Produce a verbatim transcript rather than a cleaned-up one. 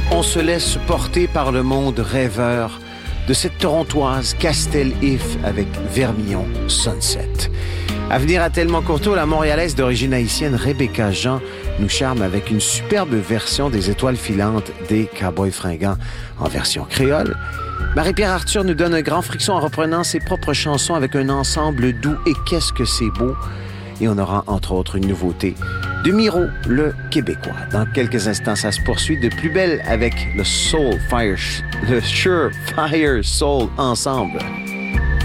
On se laisse porter par le monde rêveur de cette Torontoise Castel If avec Vermillon Sunset. À venir à tellement courto, la Montréalaise d'origine haïtienne Rebecca Jean nous charme avec une superbe version des Étoiles filantes des Cowboys fringants en version créole. Marie-Pierre Arthur nous donne un grand frisson en reprenant ses propres chansons avec un ensemble doux et qu'est-ce que c'est beau. Et on aura entre autres une nouveauté de Miro, le Québécois. Dans quelques instants, ça se poursuit de plus belle avec le Soul Fire, le Sure Fire Soul ensemble.